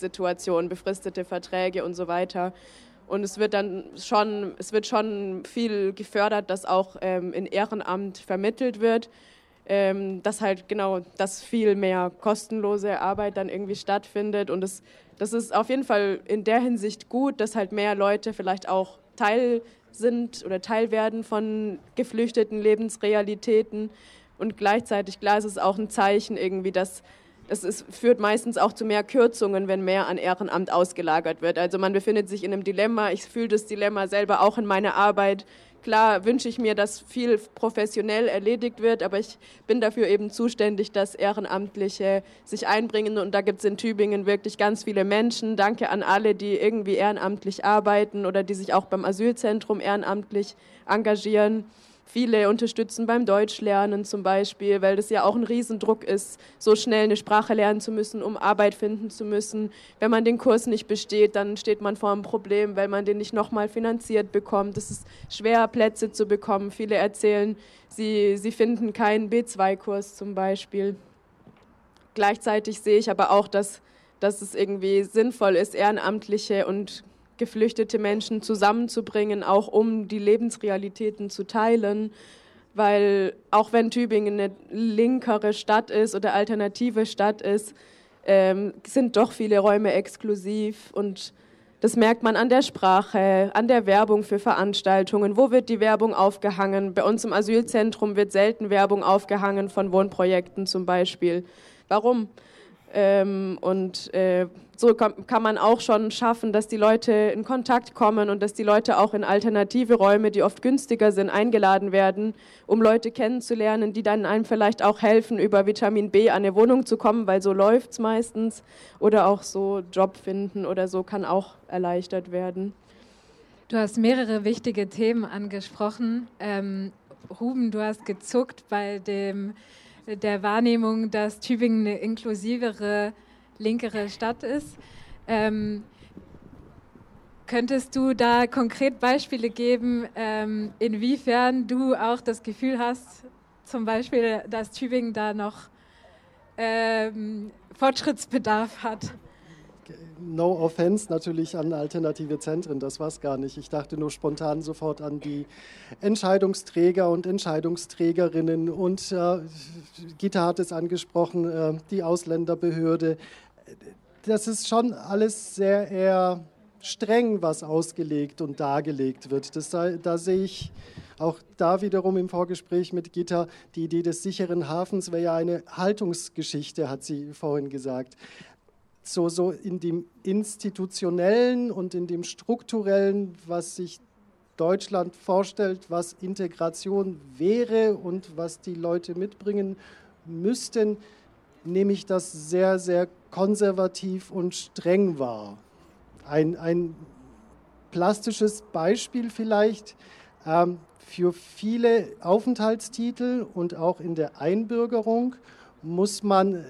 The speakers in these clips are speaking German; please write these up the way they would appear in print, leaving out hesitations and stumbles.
Situation, befristete Verträge und so weiter. Und es wird schon viel gefördert, dass auch in Ehrenamt vermittelt wird, dass viel mehr kostenlose Arbeit dann irgendwie stattfindet. Und das ist auf jeden Fall in der Hinsicht gut, dass halt mehr Leute vielleicht auch Teil sind oder Teil werden von geflüchteten Lebensrealitäten. Und gleichzeitig, klar, ist es auch ein Zeichen irgendwie, dass führt meistens auch zu mehr Kürzungen, wenn mehr an Ehrenamt ausgelagert wird. Also man befindet sich in einem Dilemma. Ich fühle das Dilemma selber auch in meiner Arbeit. Klar wünsche ich mir, dass viel professionell erledigt wird, aber ich bin dafür eben zuständig, dass Ehrenamtliche sich einbringen. Und da gibt es in Tübingen wirklich ganz viele Menschen. Danke an alle, die irgendwie ehrenamtlich arbeiten oder die sich auch beim Asylzentrum ehrenamtlich engagieren. Viele unterstützen beim Deutschlernen zum Beispiel, weil das ja auch ein Riesendruck ist, so schnell eine Sprache lernen zu müssen, um Arbeit finden zu müssen. Wenn man den Kurs nicht besteht, dann steht man vor einem Problem, weil man den nicht nochmal finanziert bekommt. Es ist schwer, Plätze zu bekommen. Viele erzählen, sie finden keinen B2-Kurs zum Beispiel. Gleichzeitig sehe ich aber auch, dass es irgendwie sinnvoll ist, Ehrenamtliche und geflüchtete Menschen zusammenzubringen, auch um die Lebensrealitäten zu teilen, weil auch wenn Tübingen eine linkere Stadt ist oder alternative Stadt ist, sind doch viele Räume exklusiv und das merkt man an der Sprache, an der Werbung für Veranstaltungen. Wo wird die Werbung aufgehangen? Bei uns im Asylzentrum wird selten Werbung aufgehangen von Wohnprojekten zum Beispiel. Warum? So kann man auch schon schaffen, dass die Leute in Kontakt kommen und dass die Leute auch in alternative Räume, die oft günstiger sind, eingeladen werden, um Leute kennenzulernen, die dann einem vielleicht auch helfen, über Vitamin B an eine Wohnung zu kommen, weil so läuft es meistens. Oder auch so Job finden oder so kann auch erleichtert werden. Du hast mehrere wichtige Themen angesprochen. Ruben, du hast gezuckt bei der Wahrnehmung, dass Tübingen eine inklusivere, linkere Stadt ist. Könntest du da konkret Beispiele geben, inwiefern du auch das Gefühl hast, zum Beispiel, dass Tübingen da noch Fortschrittsbedarf hat? No offense natürlich an alternative Zentren, das war es gar nicht. Ich dachte nur spontan sofort an die Entscheidungsträger und Entscheidungsträgerinnen und Gita hat es angesprochen, die Ausländerbehörde. Das ist schon alles sehr eher streng, was ausgelegt und dargelegt wird. Da sehe ich auch da wiederum im Vorgespräch mit Gita, die Idee des sicheren Hafens wäre ja eine Haltungsgeschichte, hat sie vorhin gesagt. So in dem Institutionellen und in dem Strukturellen, was sich Deutschland vorstellt, was Integration wäre und was die Leute mitbringen müssten, nehme ich das sehr, sehr konservativ und streng wahr. Ein plastisches Beispiel vielleicht, für viele Aufenthaltstitel und auch in der Einbürgerung muss man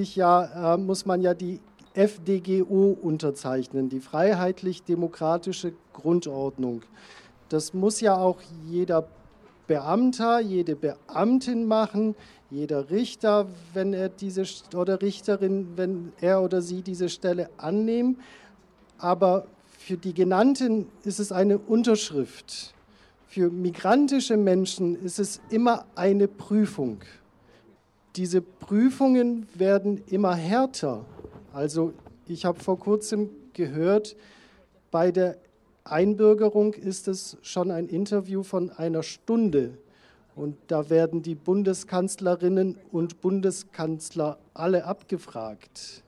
ja die FDGO unterzeichnen, die Freiheitlich-Demokratische Grundordnung. Das muss ja auch jeder Beamter, jede Beamtin machen, jeder Richter, wenn er oder Richterin, wenn er oder sie diese Stelle annehmen. Aber für die Genannten ist es eine Unterschrift. Für migrantische Menschen ist es immer eine Prüfung. Diese Prüfungen werden immer härter. Also ich habe vor kurzem gehört, bei der Einbürgerung ist es schon ein Interview von einer Stunde. Und da werden die Bundeskanzlerinnen und Bundeskanzler alle abgefragt.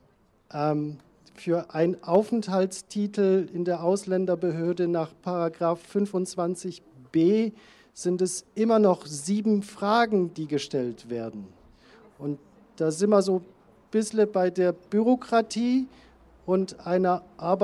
Für einen Aufenthaltstitel in der Ausländerbehörde nach § 25b sind es immer noch 7 Fragen, die gestellt werden. Und da sind wir so ein bisschen bei der Bürokratie und einer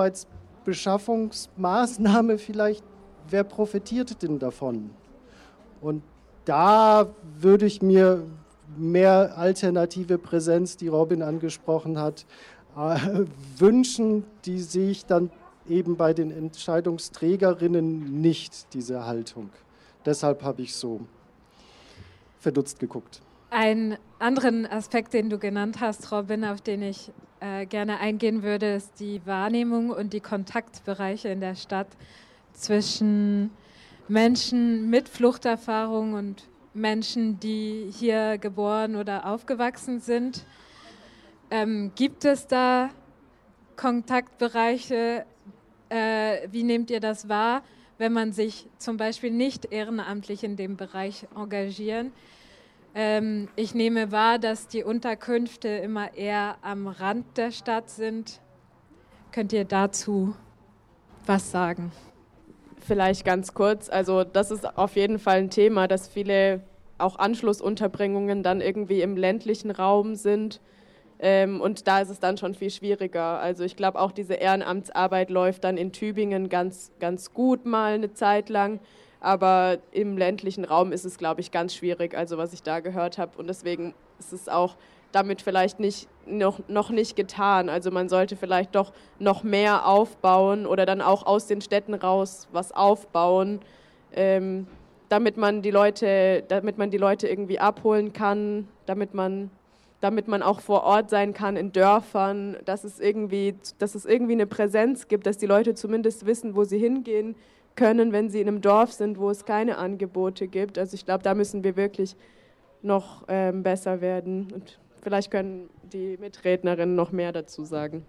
Arbeitsbeschaffungsmaßnahme vielleicht. Wer profitiert denn davon? Und da würde ich mir mehr alternative Präsenz, die Robin angesprochen hat, wünschen. Die sehe ich dann eben bei den Entscheidungsträgerinnen nicht, diese Haltung. Deshalb habe ich so verdutzt geguckt. Einen anderen Aspekt, den du genannt hast, Robin, auf den ich gerne eingehen würde, ist die Wahrnehmung und die Kontaktbereiche in der Stadt zwischen Menschen mit Fluchterfahrung und Menschen, die hier geboren oder aufgewachsen sind. Gibt es da Kontaktbereiche? Wie nehmt ihr das wahr, wenn man sich zum Beispiel nicht ehrenamtlich in dem Bereich engagieren? Ich nehme wahr, dass die Unterkünfte immer eher am Rand der Stadt sind. Könnt ihr dazu was sagen? Vielleicht ganz kurz. Also das ist auf jeden Fall ein Thema, dass viele auch Anschlussunterbringungen dann irgendwie im ländlichen Raum sind. Und da ist es dann schon viel schwieriger. Also ich glaube, auch diese Ehrenamtsarbeit läuft dann in Tübingen ganz, ganz gut mal eine Zeit lang. Aber im ländlichen Raum ist es, glaube ich, ganz schwierig, also was ich da gehört habe. Und deswegen ist es auch damit vielleicht noch nicht getan. Also man sollte vielleicht doch noch mehr aufbauen oder dann auch aus den Städten raus was aufbauen, damit man die Leute irgendwie abholen kann, damit man auch vor Ort sein kann in Dörfern, dass es irgendwie eine Präsenz gibt, dass die Leute zumindest wissen, wo sie hingehen können, wenn sie in einem Dorf sind, wo es keine Angebote gibt. Also ich glaube, da müssen wir wirklich noch besser werden. Und vielleicht können die Mitrednerinnen noch mehr dazu sagen.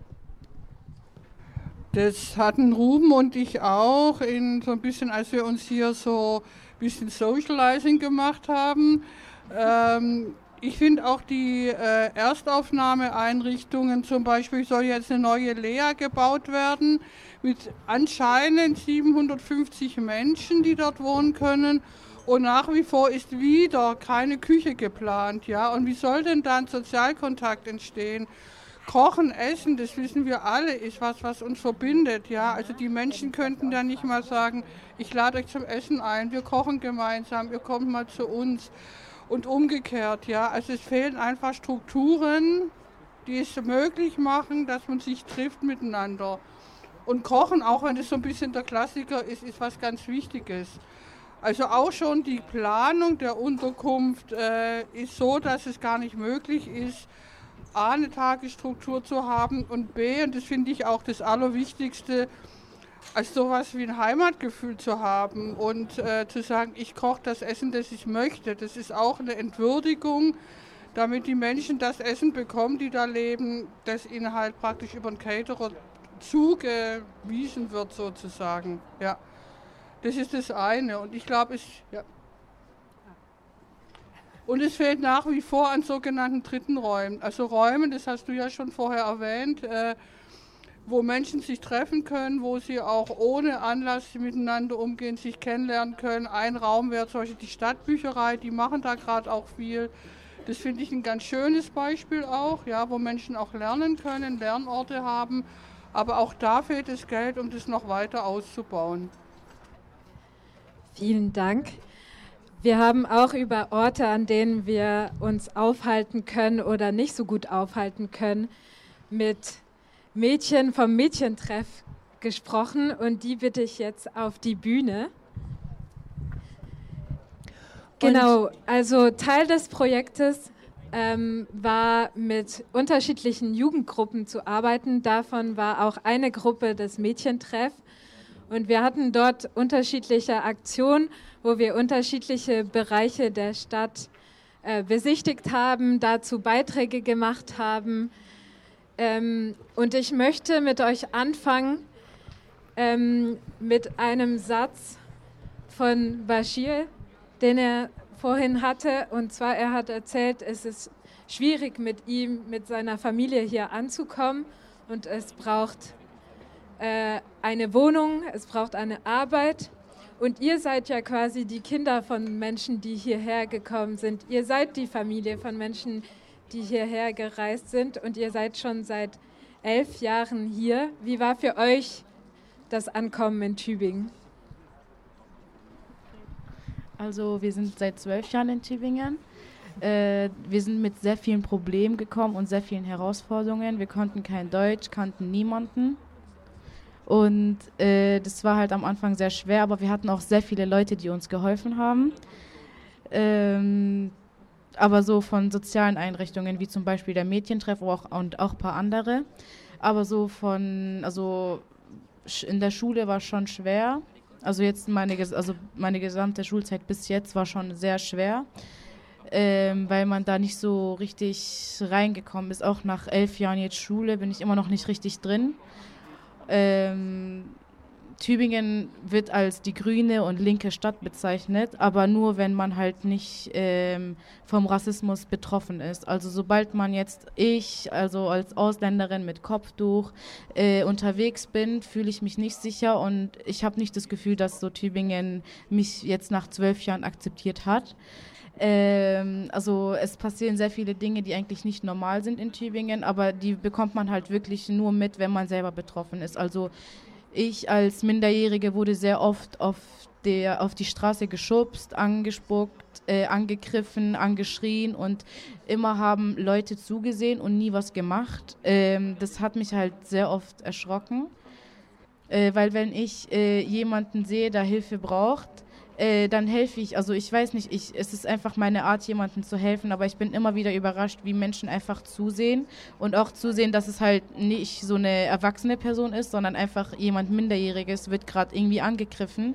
Das hatten Ruben und ich auch so ein bisschen, als wir uns hier so ein bisschen Socializing gemacht haben. Ich finde auch die Erstaufnahmeeinrichtungen, zum Beispiel soll jetzt eine neue Lea gebaut werden, mit anscheinend 750 Menschen, die dort wohnen können. Und nach wie vor ist wieder keine Küche geplant. Ja? Und wie soll denn dann Sozialkontakt entstehen? Kochen, Essen, das wissen wir alle, ist was uns verbindet. Ja? Also die Menschen könnten dann nicht mal sagen, ich lade euch zum Essen ein, wir kochen gemeinsam, ihr kommt mal zu uns. Und umgekehrt, ja. Also es fehlen einfach Strukturen, die es möglich machen, dass man sich trifft miteinander. Und Kochen, auch wenn das so ein bisschen der Klassiker ist, ist was ganz Wichtiges. Also auch schon die Planung der Unterkunft ist so, dass es gar nicht möglich ist, A, eine Tagesstruktur zu haben und B, und das finde ich auch das Allerwichtigste, als sowas wie ein Heimatgefühl zu haben und zu sagen, ich koche das Essen, das ich möchte. Das ist auch eine Entwürdigung, damit die Menschen das Essen bekommen, die da leben, das ihnen halt praktisch über den Caterer zugewiesen wird sozusagen. Ja, das ist das eine. Und ich glaube, und es fehlt nach wie vor an sogenannten dritten Räumen. Also Räumen, das hast du ja schon vorher erwähnt, wo Menschen sich treffen können, wo sie auch ohne Anlass miteinander umgehen, sich kennenlernen können. Ein Raum wäre zum Beispiel die Stadtbücherei, die machen da gerade auch viel. Das finde ich ein ganz schönes Beispiel auch, ja, wo Menschen auch lernen können, Lernorte haben. Aber auch da fehlt das Geld, um das noch weiter auszubauen. Vielen Dank. Wir haben auch über Orte, an denen wir uns aufhalten können oder nicht so gut aufhalten können, mit Mädchen vom Mädchentreff gesprochen und die bitte ich jetzt auf die Bühne. Genau, also Teil des Projektes war mit unterschiedlichen Jugendgruppen zu arbeiten. Davon war auch eine Gruppe des Mädchentreff. Und wir hatten dort unterschiedliche Aktionen, wo wir unterschiedliche Bereiche der Stadt besichtigt haben, dazu Beiträge gemacht haben. Und ich möchte mit euch anfangen mit einem Satz von Bashir, den er vorhin hatte. Und zwar, er hat erzählt, es ist schwierig mit ihm, mit seiner Familie hier anzukommen. Und es braucht eine Wohnung, es braucht eine Arbeit. Und ihr seid ja quasi die Kinder von Menschen, die hierher gekommen sind. Ihr seid die Familie von Menschen, die hierher gereist sind. Und ihr seid schon seit 11 Jahren hier. Wie war für euch das Ankommen in Tübingen? Also wir sind seit 12 Jahren in Tübingen. Wir sind mit sehr vielen Problemen gekommen und sehr vielen Herausforderungen. Wir konnten kein Deutsch, kannten niemanden. Und das war halt am Anfang sehr schwer, aber wir hatten auch sehr viele Leute, die uns geholfen haben. aber so von sozialen Einrichtungen, wie zum Beispiel der Mädchentreff und auch ein paar andere. Aber so also in der Schule war es schon schwer. Also jetzt meine gesamte Schulzeit bis jetzt war schon sehr schwer, weil man da nicht so richtig reingekommen ist. Auch nach 11 Jahren jetzt Schule bin ich immer noch nicht richtig drin. Tübingen wird als die grüne und linke Stadt bezeichnet, aber nur, wenn man halt nicht vom Rassismus betroffen ist. Also sobald man also als Ausländerin mit Kopftuch unterwegs bin, fühle ich mich nicht sicher und ich habe nicht das Gefühl, dass so Tübingen mich jetzt nach 12 Jahren akzeptiert hat. Also es passieren sehr viele Dinge, die eigentlich nicht normal sind in Tübingen, aber die bekommt man halt wirklich nur mit, wenn man selber betroffen ist. Also ich als Minderjährige wurde sehr oft auf die Straße geschubst, angespuckt, angegriffen, angeschrien und immer haben Leute zugesehen und nie was gemacht. Das hat mich halt sehr oft erschrocken, weil wenn ich jemanden sehe, der Hilfe braucht, dann helfe ich. Also ich weiß nicht, es ist einfach meine Art, jemandem zu helfen, aber ich bin immer wieder überrascht, wie Menschen einfach zusehen und auch zusehen, dass es halt nicht so eine erwachsene Person ist, sondern einfach jemand Minderjähriges wird gerade irgendwie angegriffen.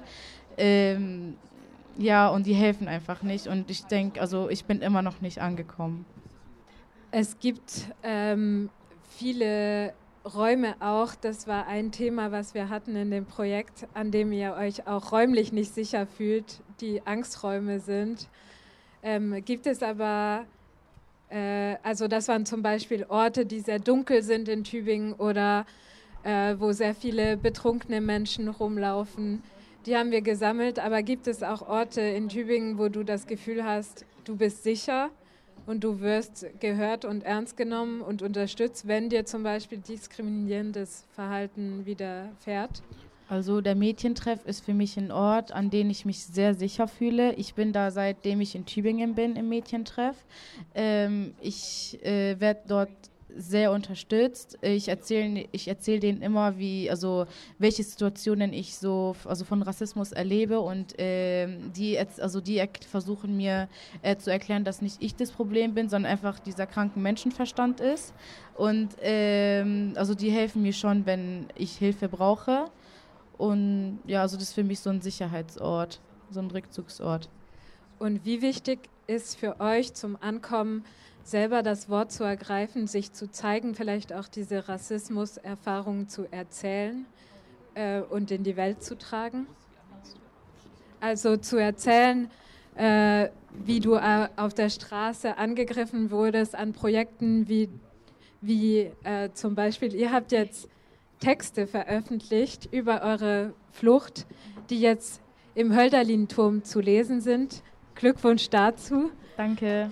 Ja, und die helfen einfach nicht und ich denke, also ich bin immer noch nicht angekommen. Es gibt viele Räume auch, das war ein Thema, was wir hatten in dem Projekt, an dem ihr euch auch räumlich nicht sicher fühlt, die Angsträume sind. Gibt es aber, also das waren zum Beispiel Orte, die sehr dunkel sind in Tübingen oder wo sehr viele betrunkene Menschen rumlaufen. Die haben wir gesammelt, aber gibt es auch Orte in Tübingen, wo du das Gefühl hast, du bist sicher? Und du wirst gehört und ernst genommen und unterstützt, wenn dir zum Beispiel diskriminierendes Verhalten widerfährt? Also der Mädchentreff ist für mich ein Ort, an dem ich mich sehr sicher fühle. Ich bin da, seitdem ich in Tübingen bin, im Mädchentreff. Ich werde dort sehr unterstützt. Ich erzähl denen immer, welche Situationen ich von Rassismus erlebe und die versuchen mir zu erklären, dass nicht ich das Problem bin, sondern einfach dieser kranken Menschenverstand ist. Und die helfen mir schon, wenn ich Hilfe brauche. Und ja, also das ist für mich so ein Sicherheitsort, so ein Rückzugsort. Und wie wichtig ist für euch zum Ankommen, selber das Wort zu ergreifen, sich zu zeigen, vielleicht auch diese Rassismuserfahrungen zu erzählen und in die Welt zu tragen? Also zu erzählen, wie du auf der Straße angegriffen wurdest an Projekten wie zum Beispiel, ihr habt jetzt Texte veröffentlicht über eure Flucht, die jetzt im Hölderlin-Turm zu lesen sind. Glückwunsch dazu. Danke.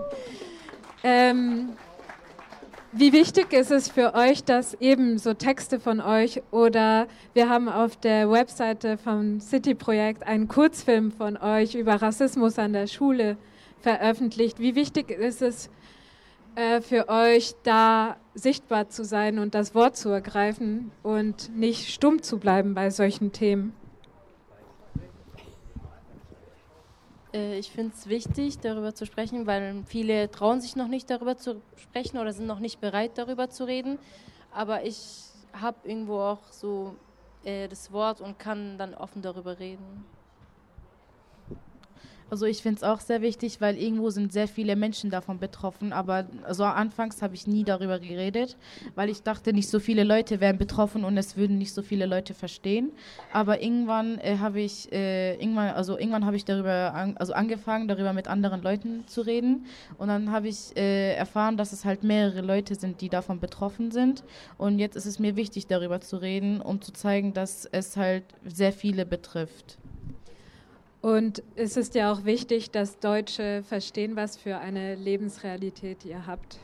Wie wichtig ist es für euch, dass eben so Texte von euch oder wir haben auf der Webseite vom City-Projekt einen Kurzfilm von euch über Rassismus an der Schule veröffentlicht. Wie wichtig ist es für euch, da sichtbar zu sein und das Wort zu ergreifen und nicht stumm zu bleiben bei solchen Themen? Ich finde es wichtig, darüber zu sprechen, weil viele trauen sich noch nicht darüber zu sprechen oder sind noch nicht bereit, darüber zu reden. Aber ich habe irgendwo auch so das Wort und kann dann offen darüber reden. Also ich finde es auch sehr wichtig, weil irgendwo sind sehr viele Menschen davon betroffen, aber also anfangs habe ich nie darüber geredet, weil ich dachte, nicht so viele Leute wären betroffen und es würden nicht so viele Leute verstehen. Aber irgendwann habe ich angefangen, darüber mit anderen Leuten zu reden und dann habe ich erfahren, dass es halt mehrere Leute sind, die davon betroffen sind und jetzt ist es mir wichtig, darüber zu reden, um zu zeigen, dass es halt sehr viele betrifft. Und es ist ja auch wichtig, dass Deutsche verstehen, was für eine Lebensrealität ihr habt,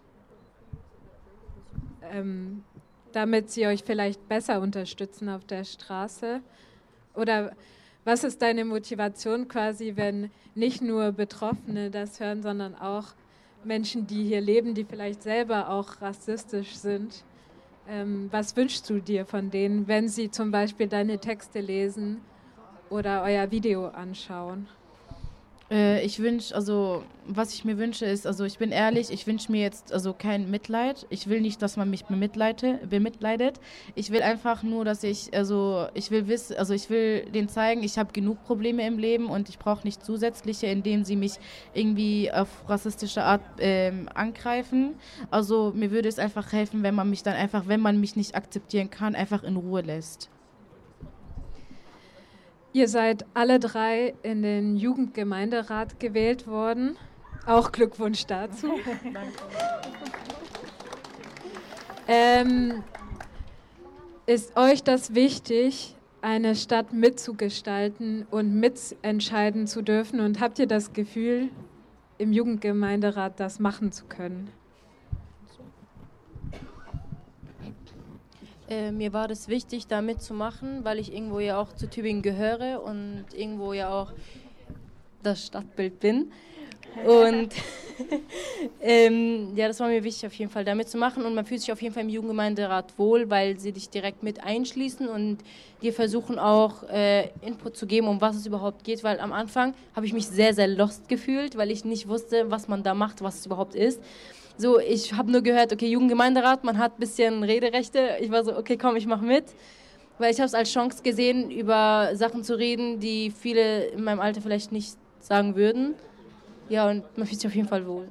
damit sie euch vielleicht besser unterstützen auf der Straße. Oder was ist deine Motivation quasi, wenn nicht nur Betroffene das hören, sondern auch Menschen, die hier leben, die vielleicht selber auch rassistisch sind? Was wünschst du dir von denen, wenn sie zum Beispiel deine Texte lesen oder euer Video anschauen? Was ich mir wünsche ist, also ich bin ehrlich, ich wünsche mir jetzt also kein Mitleid. Ich will nicht, dass man mich bemitleidet. Ich will einfach nur, ich will denen zeigen, ich habe genug Probleme im Leben und ich brauche nicht zusätzliche, indem sie mich irgendwie auf rassistische Art angreifen. Also mir würde es einfach helfen, wenn man mich dann einfach, wenn man mich nicht akzeptieren kann, einfach in Ruhe lässt. Ihr seid alle 3 in den Jugendgemeinderat gewählt worden. Auch Glückwunsch dazu. Ist euch das wichtig, eine Stadt mitzugestalten und mitentscheiden zu dürfen? Und habt ihr das Gefühl, im Jugendgemeinderat das machen zu können? Mir war das wichtig, da mitzumachen, weil ich irgendwo ja auch zu Tübingen gehöre und irgendwo ja auch das Stadtbild bin. Und ja, das war mir wichtig, auf jeden Fall da mitzumachen. Und man fühlt sich auf jeden Fall im Jugendgemeinderat wohl, weil sie dich direkt mit einschließen und dir versuchen auch Input zu geben, um was es überhaupt geht. Weil am Anfang habe ich mich sehr, sehr lost gefühlt, weil ich nicht wusste, was man da macht, was es überhaupt ist. So, ich habe nur gehört, okay, Jugendgemeinderat, man hat ein bisschen Rederechte. Ich war so, okay, komm, ich mache mit. Weil ich habe es als Chance gesehen, über Sachen zu reden, die viele in meinem Alter vielleicht nicht sagen würden. Ja, und man fühlt sich auf jeden Fall wohl.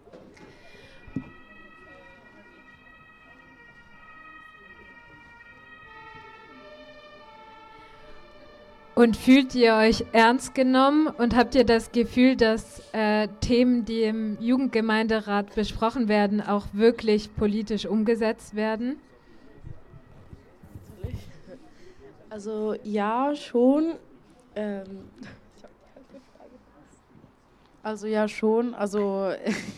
Und fühlt ihr euch ernst genommen und habt ihr das Gefühl, dass Themen, die im Jugendgemeinderat besprochen werden, auch wirklich politisch umgesetzt werden? Also ja, schon. Also ja, schon. Also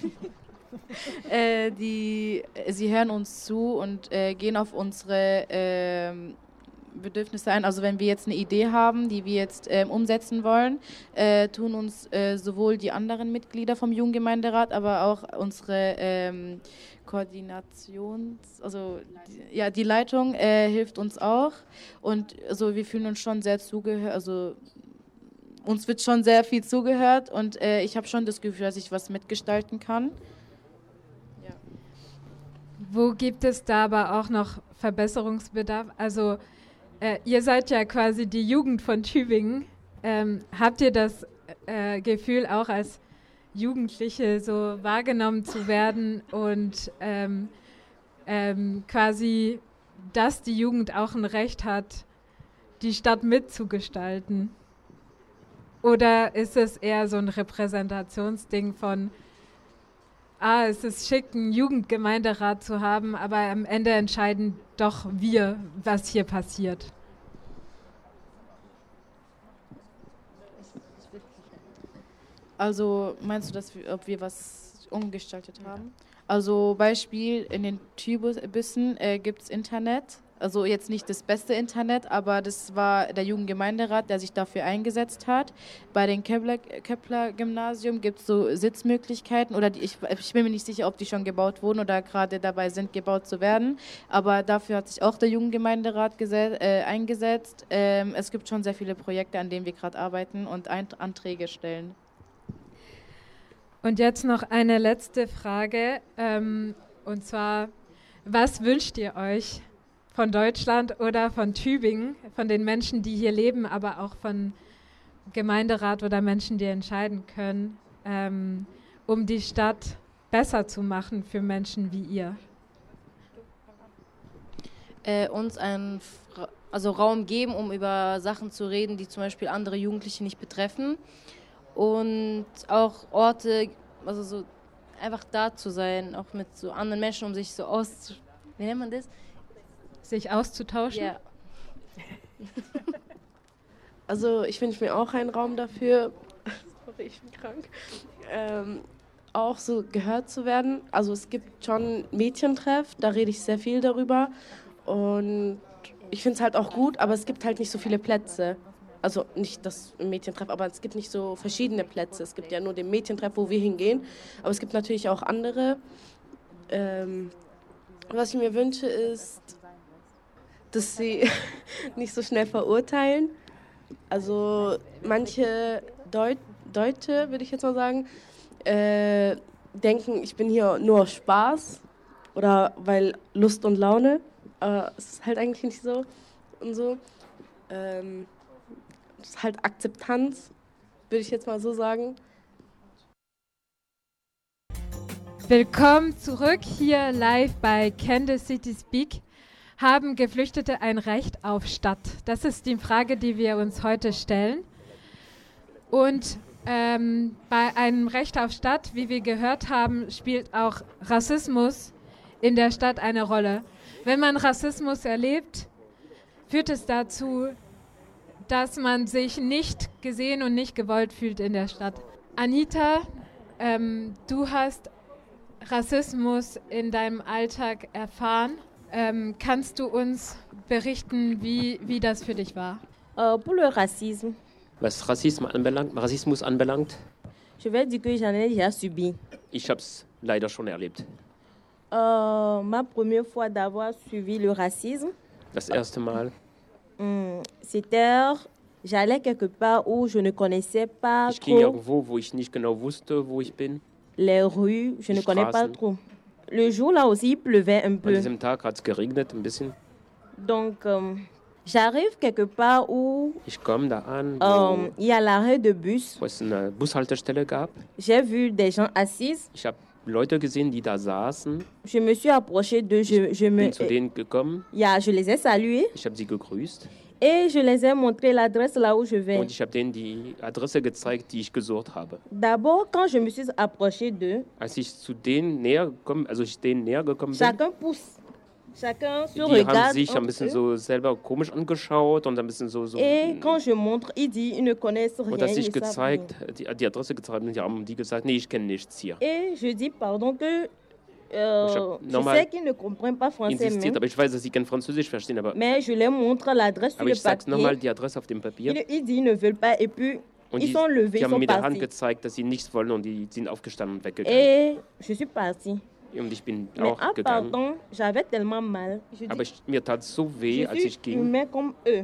sie hören uns zu und gehen auf unsere Bedürfnisse ein. Also wenn wir jetzt eine Idee haben, die wir jetzt umsetzen wollen, tun uns sowohl die anderen Mitglieder vom Jugendgemeinderat, aber auch unsere die Leitung hilft uns auch. Und also wir fühlen uns schon sehr zugehört, also uns wird schon sehr viel zugehört und ich habe schon das Gefühl, dass ich was mitgestalten kann. Ja. Wo gibt es da aber auch noch Verbesserungsbedarf? Also ihr seid ja quasi die Jugend von Tübingen. Habt ihr das Gefühl, auch als Jugendliche so wahrgenommen zu werden und quasi, dass die Jugend auch ein Recht hat, die Stadt mitzugestalten? Oder ist es eher so ein Repräsentationsding von, es ist schick, einen Jugendgemeinderat zu haben, aber am Ende entscheiden doch wir, was hier passiert? Also meinst du, ob wir was umgestaltet haben? Also Beispiel, in den Tybussen gibt es Internet. Also jetzt nicht das beste Internet, aber das war der Jugendgemeinderat, der sich dafür eingesetzt hat. Bei den Kepler-Gymnasium gibt es so Sitzmöglichkeiten, oder ich bin mir nicht sicher, ob die schon gebaut wurden oder gerade dabei sind, gebaut zu werden. Aber dafür hat sich auch der Jugendgemeinderat eingesetzt. Es gibt schon sehr viele Projekte, an denen wir gerade arbeiten und Anträge stellen. Und jetzt noch eine letzte Frage, und zwar, was wünscht ihr euch von Deutschland oder von Tübingen, von den Menschen, die hier leben, aber auch von Gemeinderat oder Menschen, die entscheiden können, um die Stadt besser zu machen für Menschen wie ihr? Uns einen Raum geben, um über Sachen zu reden, die zum Beispiel andere Jugendliche nicht betreffen. Und auch Orte, also so einfach da zu sein, auch mit so anderen Menschen, um sich so wie nennt man das? Sich auszutauschen? Ja. Also ich wünsche mir auch einen Raum dafür, sorry, ich bin krank, auch so gehört zu werden. Also es gibt schon Mädchentreff, da rede ich sehr viel darüber und ich finde es halt auch gut, aber es gibt halt nicht so viele Plätze. Also nicht das Mädchentreff, aber es gibt nicht so verschiedene Plätze. Es gibt ja nur den Mädchentreff, wo wir hingehen, aber es gibt natürlich auch andere. Was ich mir wünsche ist, dass sie nicht so schnell verurteilen. Also manche Deutsche, würde ich jetzt mal sagen, denken, ich bin hier nur aus Spaß oder weil Lust und Laune. Aber es ist halt eigentlich nicht so und so. Es ist halt Akzeptanz, würde ich jetzt mal so sagen. Willkommen zurück hier live bei Can the City Speak. Haben Geflüchtete ein Recht auf Stadt? Das ist die Frage, die wir uns heute stellen. Und bei einem Recht auf Stadt, wie wir gehört haben, spielt auch Rassismus in der Stadt eine Rolle. Wenn man Rassismus erlebt, führt es dazu, dass man sich nicht gesehen und nicht gewollt fühlt in der Stadt. Anita, du hast Rassismus in deinem Alltag erfahren. Kannst du uns berichten, wie das für dich war? Pour le racisme, Was Rassismus anbelangt, je vais dire que j'en ai déjà subi. ich habe es leider schon erlebt. Ma première fois d'avoir suivi le racisme, Das erste Mal, c'était, j'allais quelque part où je ne connaissais pas ich ging trop irgendwo, wo ich nicht genau wusste, wo ich bin. les rues, je ne connais pas Straßen. trop. Le jour là aussi, il pleuvait un An peu. diesem Tag hat es geregnet ein bisschen. Donc, j'arrive quelque part où Ich komme da an, wo il y a l'arrêt de bus. es eine Bushaltestelle gab. J'ai vu des gens assis. Ich habe Leute gesehen, die da saßen. Je me suis approchée d'eux. Bin zu denen gekommen. Je les ai salués Ich habe sie gegrüßt. et je les ai montré l'adresse là où je vais. Und ich habe denen die Adresse gezeigt, die ich gesucht habe. D'abord, quand je me suis approchée d'eux, Als ich zu denen näher gekommen, bin, chacun pousse. Chacun se die haben regarde sich ein entre bisschen eux. so selber komisch angeschaut und ein bisschen so Et quand je montre, ils disent ils ne connaissent rien. und als ils ich ne savent rien. die Adresse gezeigt habe, haben die gesagt, nee, ich kenne nichts hier. Et je dis pardon que hab je normal sais qu'ils ne comprennent pas français, Insistiert, aber ich weiß, dass sie kein Französisch verstehen, aber mais je leur montre l'adresse sur ich le sag's nochmal, papier. die Adresse auf dem Papier. Ils disent ils ne veulent pas et puis Und ils sont levés, die ils haben sont mit der Hand partis. gezeigt, dass sie nichts wollen und die sind aufgestanden und weggegangen. Et je suis partie. Und ich bin Mais auch en gegangen. partant, j'avais tellement mal. Je Aber dis, mir tat so weh, je als suis ich ging. humain comme eux.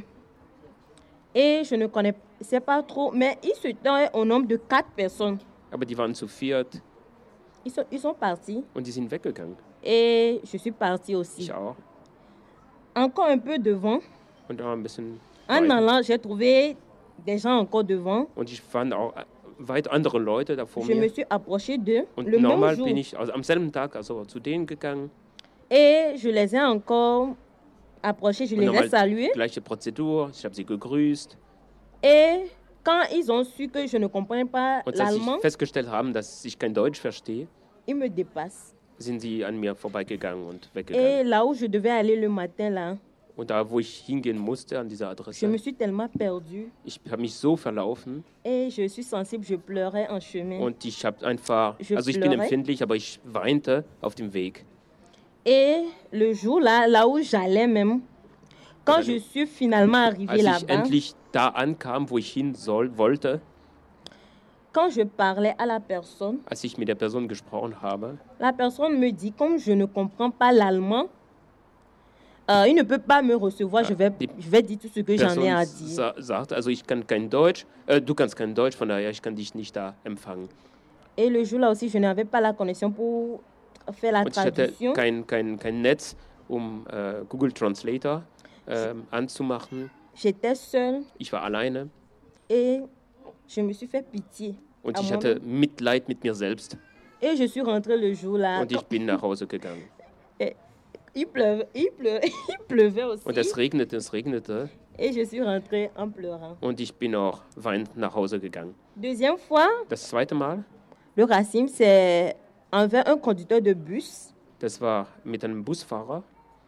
Et je ne connaissais pas trop, mais ils se tenaient au nombre de 4 personnes. Aber die waren zu viert Ils sont partis und die sind weggegangen. et je suis partie aussi. Ich auch. Encore un peu devant. Und auch ein bisschen En weiter. allant, j'ai trouvé des gens encore devant. Und ich fand auch weit andere Leute da vor Je me mir. suis approchée d'eux Und le même normal jour. bin ich am selben Tag also zu denen gegangen. Et je les ai encore approchés, je Und les ai normal salués. gleiche Prozedur. Ich habe sie gegrüßt. Et quand ils ont su que je ne comprenais pas Und als sie l'allemand, festgestellt haben, dass ich kein Deutsch verstehe, ils me dépassent. sind sie an mir vorbeigegangen und Et weggegangen. là où je devais aller le matin, là, Und da, wo ich hingehen musste, an dieser je Adresse, me suis tellement perdue. ich habe mich so verlaufen Et je suis sensible, je pleurais en chemin. und ich habe einfach, Je also ich bin pleurais. empfindlich, aber ich weinte auf dem Weg. Et le jour là, là où j'allais même, quand Also, je suis finalement arrivée Als ich là-bas, endlich da ankam, wo ich hin wollte, quand je parlais à la personne, als ich mit der Person gesprochen habe, la personne me dit, comme je ne comprends pas l'allemand, il ne peut pas me recevoir, je vais dire tout ce que j'en ai à Person dire. sagt, also ich kann kein Deutsch, du kannst kein Deutsch, von daher ich kann dich nicht da empfangen. Et le jour là aussi, je n'avais pas la connexion pour faire la Und ich hatte traduction. kein Netz, um Google Translator anzumachen. J'étais seule Ich war alleine et je me suis fait pitié. und à ich moi-même. hatte Mitleid mit mir selbst Et je suis rentrée le jour là. und ich bin nach Hause gegangen. Il pleuvait, il pleuvait aussi. Und es regnete Et je suis rentrée en pleurant. und ich bin auch weinend nach Hause gegangen. Deuxième fois, Das zweite Mal, le racisme, c'est envers un conducteur de bus. das war mit einem Busfahrer.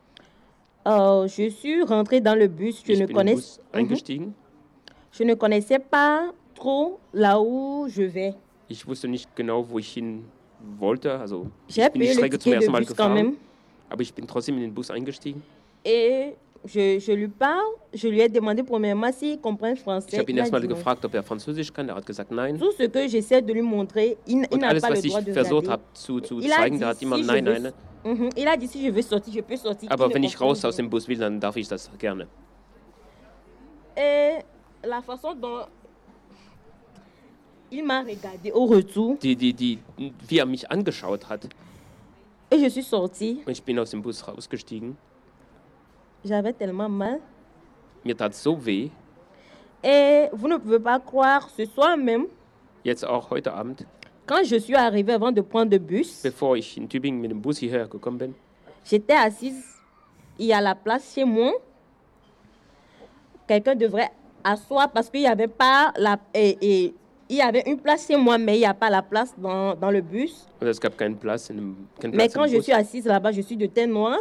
Je suis rentrée dans le bus. Ich bin in den Bus eingestiegen. Je ne connaissais pas trop là où je vais. Ich wusste nicht genau, wo ich hin wollte. Also J'ai ich bin die payé le Strecke zum ticket de ersten Mal bus quand même. gefahren, aber ich bin trotzdem in den Bus eingestiegen. Et je lui parle. Je lui ai demandé premièrement s'il comprend français. Ich habe ihn Il a erstmal dit non. gefragt, ob er Französisch kann. Er hat gesagt nein. Tout ce que j'essaie de lui montrer, il Und n'a alles, pas le was ich droit de versucht regarder. habe zu Il a zeigen, dit, der hat immer si je nein, veux- nein. Il a dit si je veux sortir, je peux sortir. Aber Il wenn ne ich raus comprend aus dem Bus will, dann darf ich das gerne. Et la façon dont Il m'a regardé au retour wie mich angeschaut hat. et je suis sortie. Und ich bin aus dem Bus rausgestiegen. J'avais tellement mal. Mir tat so weh. Et vous ne pouvez pas croire, ce soir même, Jetzt auch heute Abend, quand je suis arrivée avant de prendre le bus, bevor ich in Tübingen mit dem Bus hierher gekommen bin, j'étais assise. Il y a la place chez moi. Quelqu'un devrait asseoir parce qu'il n'y avait pas la... il y avait une place chez moi, mais il n'y a pas la place dans le bus. und es gab keinen Platz keinen Mais Platz quand im je Bus. suis assise là-bas, je suis de teint noir.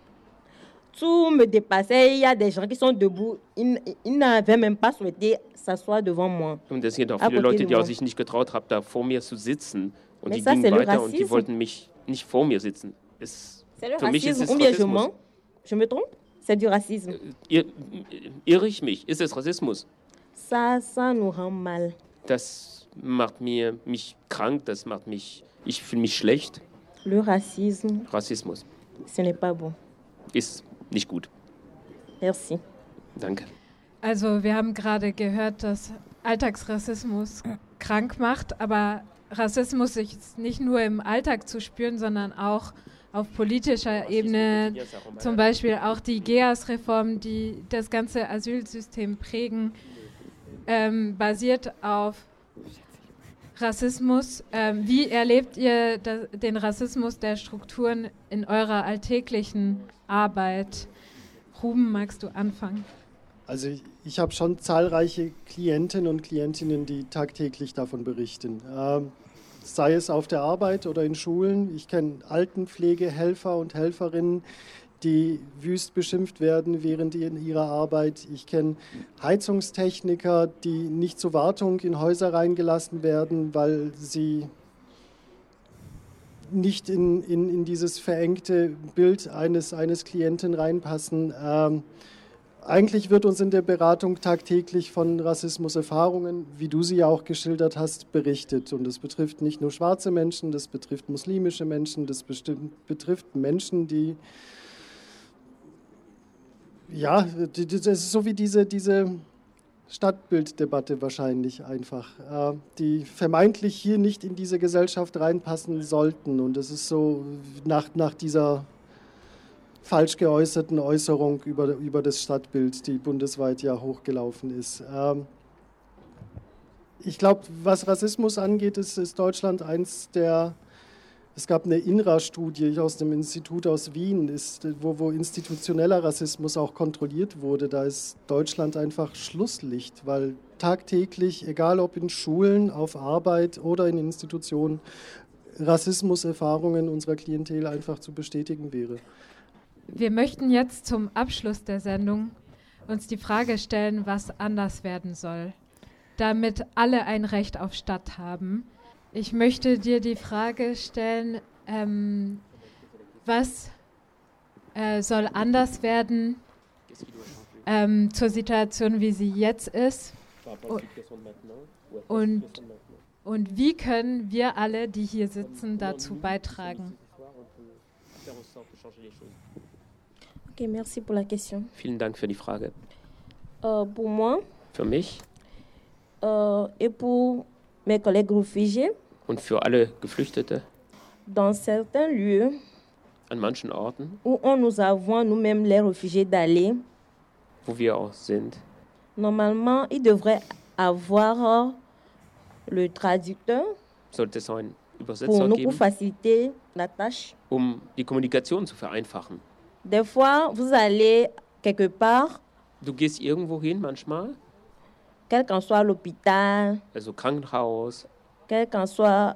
Tout me dépassait. Il y a des gens qui sont debout. Ils n'avaient même pas souhaité s'asseoir devant moi. Und es sind auch À viele côté Leute, de die moi. auch sich nicht getraut haben, da vor mir zu sitzen. Und Mais die ça, gingen c'est le weiter und die racisme. wollten mich nicht vor mir sitzen. C'est le Für mich ist racisme. es Ou bien je Rassismus. mens. Je me trompe? C'est du racisme. Irre ich mich? Ist es Rassismus? Ça nous rend mal. Das macht mich krank, ich fühle mich schlecht. Le racisme, Rassismus ce n'est pas bon. ist nicht gut. Merci. Danke. Also wir haben gerade gehört, dass Alltagsrassismus krank macht, aber Rassismus ist nicht nur im Alltag zu spüren, sondern auch auf politischer Ebene, zum Beispiel auch die GEAS-Reform, die das ganze Asylsystem prägen, basiert auf Rassismus. Wie erlebt ihr den Rassismus der Strukturen in eurer alltäglichen Arbeit? Ruben, magst du anfangen? Also ich habe schon zahlreiche Klientinnen und Klientinnen, die tagtäglich davon berichten. Sei es auf der Arbeit oder in Schulen. Ich kenne Altenpflegehelfer und Helferinnen, die wüst beschimpft werden während ihrer Arbeit. Ich kenne Heizungstechniker, die nicht zur Wartung in Häuser reingelassen werden, weil sie nicht in dieses verengte Bild eines Klienten reinpassen. Eigentlich wird uns in der Beratung tagtäglich von Rassismuserfahrungen, wie du sie ja auch geschildert hast, berichtet. Und das betrifft nicht nur schwarze Menschen, das betrifft muslimische Menschen, das betrifft Menschen, die, ja, das ist so wie diese Stadtbilddebatte wahrscheinlich einfach, die vermeintlich hier nicht in diese Gesellschaft reinpassen sollten. Und das ist so nach dieser falsch geäußerten Äußerung über das Stadtbild, die bundesweit ja hochgelaufen ist. Ich glaube, was Rassismus angeht, ist Deutschland eins der, es gab eine INRA-Studie aus dem Institut aus Wien, wo institutioneller Rassismus auch kontrolliert wurde. Da ist Deutschland einfach Schlusslicht, weil tagtäglich, egal ob in Schulen, auf Arbeit oder in Institutionen, Rassismuserfahrungen unserer Klientel einfach zu bestätigen wäre. Wir möchten jetzt zum Abschluss der Sendung uns die Frage stellen, was anders werden soll, damit alle ein Recht auf Stadt haben. Ich möchte dir die Frage stellen, was soll anders werden zur Situation, wie sie jetzt ist? Und wie können wir alle, die hier sitzen, dazu beitragen? Ok, merci pour la question. Vielen Dank für die Frage. Pour moi Für mich et pour mes collègues réfugiés, und für alle Geflüchtete dans certains lieux an manchen Orten, où nous avons nous-mêmes les réfugiés d'aller, wo wir auch sind, normalement, ils devraient avoir le traducteur sollte es einen pour Übersetzer nous, pour geben, faciliter la tâche. die Kommunikation zu vereinfachen. Des fois, vous allez quelque part, Du gehst irgendwo hin manchmal, quel qu'en soit l'hôpital, also Krankenhaus, quel qu'en soit